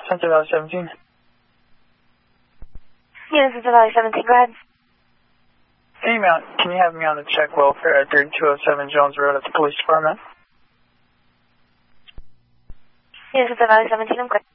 Central Valley 17. Yeah, this is Valley 17. Go ahead. Hey, can you have me on the check welfare at 3207 Jones Road at the police department? Yeah, this is Valley 17. I'm good.